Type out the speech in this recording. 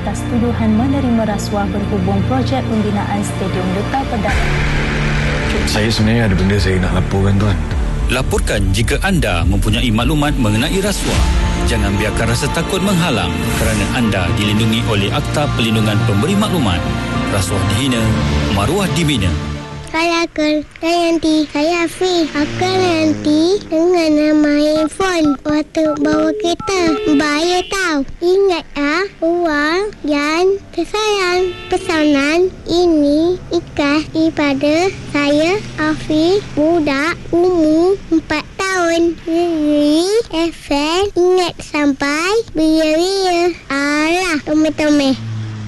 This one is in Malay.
atas tuduhan menerima rasuah berhubung projek pembinaan Stadium Duta Pedang. Saya sebenarnya ada benda saya nak laporkan, Tuan. Laporkan jika anda mempunyai maklumat mengenai rasuah. Jangan biarkan rasa takut menghalang kerana anda dilindungi oleh Akta Perlindungan Pemberi Maklumat. Rasuah dihina, maruah dibina. Saya Akal, saya nanti, saya Afiq. Akal nanti dengan main phone waktu bawa kereta. Bahaya tau. Ingat uang yang tersayang. Pesanan ini ikhlas daripada saya Afiq, budak umur 4 tahun. FM ingat sampai bila-bila. Alah, tome-tome.